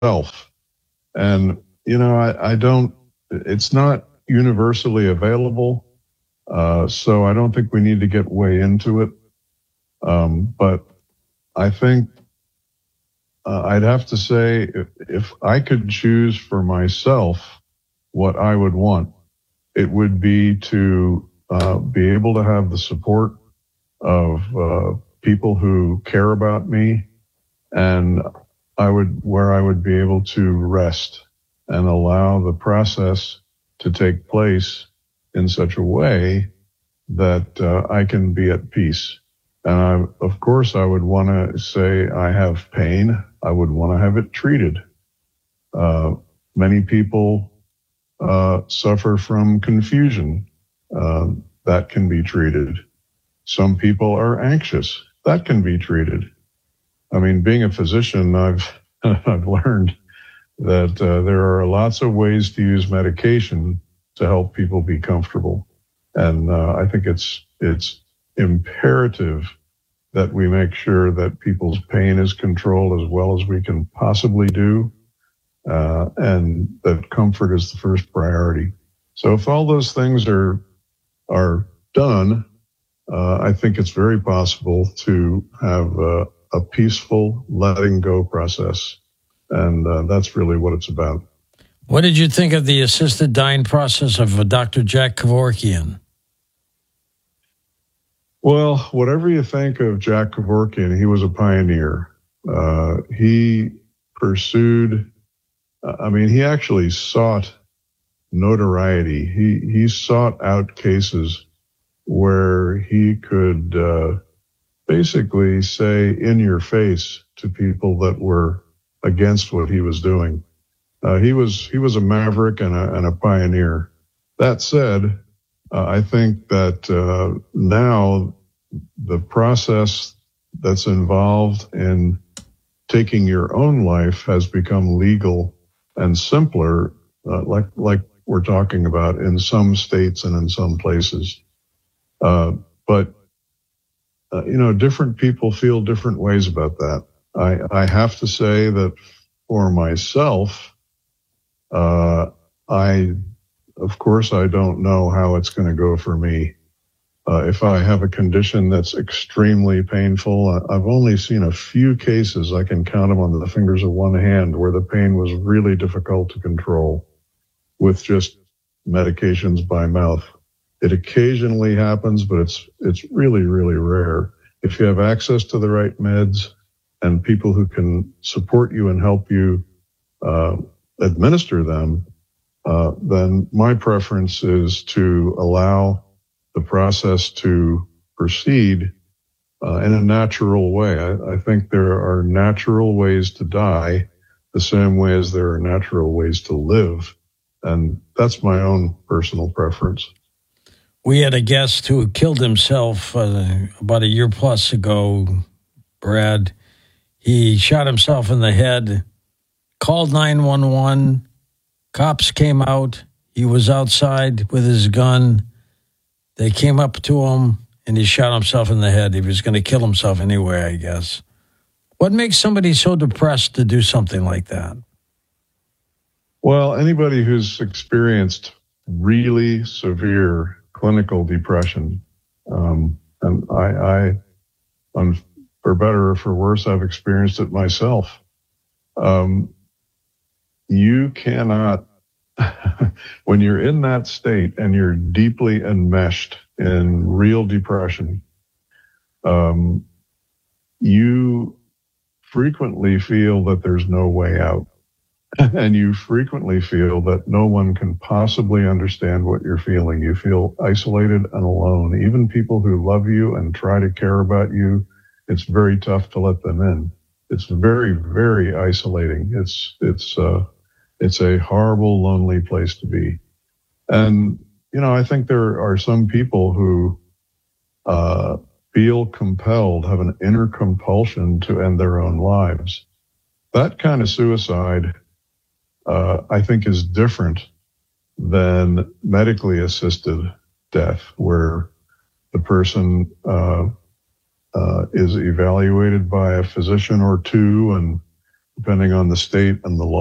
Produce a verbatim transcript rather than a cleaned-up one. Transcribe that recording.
myself. And, you know, I, I don't, it's not universally available. Uh, so I don't think we need to get way into it. Um, but I think uh, I'd have to say if, if I could choose for myself what I would want, it would be to uh, be able to have the support of uh, people who care about me, and I would where I would be able to rest and allow the process to take place in such a way that uh, I can be at peace. And I, of course, I would want to say I have pain. I would want to have it treated. Uh, many people uh, suffer from confusion. Uh, that can be treated. Some people are anxious. That can be treated. I mean, being a physician, I've I've learned that uh, there are lots of ways to use medication to help people be comfortable. And uh, I think it's it's imperative that we make sure that people's pain is controlled as well as we can possibly do, uh, and that comfort is the first priority. So if all those things are are done, uh, I think it's very possible to have uh, a peaceful letting go process, and uh, that's really what it's about. What did you think of the assisted dying process of uh, Doctor Jack Kevorkian? Well, whatever you think of Jack Kevorkian, he was a pioneer. Uh, he pursued, I mean, he actually sought notoriety. He, he sought out cases where he could uh, basically say in your face to people that were against what he was doing. Uh, he was he was a maverick and a, and a pioneer. That said, uh, I think that uh, now the process that's involved in taking your own life has become legal and simpler, uh, like like we're talking about in some states and in some places. Uh, but uh, you know, different people feel different ways about that. I I have to say that for myself. Uh, I, of course, I don't know how it's going to go for me. Uh, if I have a condition that's extremely painful, I've only seen a few cases, I can count them on the fingers of one hand, where the pain was really difficult to control with just medications by mouth. It occasionally happens, but it's, it's really, really rare. If you have access to the right meds and people who can support you and help you, uh, administer them, uh, then my preference is to allow the process to proceed uh, in a natural way. I, I think there are natural ways to die the same way as there are natural ways to live. And that's my own personal preference. We had a guest who killed himself uh, about a year plus ago, Brad. He shot himself in the head, called nine one one, cops came out, he was outside with his gun, they came up to him, and he shot himself in the head. He was going to kill himself anyway, I guess. What makes somebody so depressed to do something like that? Well, anybody who's experienced really severe clinical depression, um, and I, I um, for better or for worse, I've experienced it myself. Um, You cannot, when you're in that state and you're deeply enmeshed in real depression, um, you frequently feel that there's no way out. And you frequently feel that no one can possibly understand what you're feeling. You feel isolated and alone. Even people who love you and try to care about you, it's very tough to let them in. It's very, very isolating. It's, it's, uh, It's a horrible, lonely place to be. And, you know, I think there are some people who uh, feel compelled, have an inner compulsion to end their own lives. That kind of suicide, uh, I think, is different than medically assisted death, where the person uh, uh, is evaluated by a physician or two and depending on the state and the law.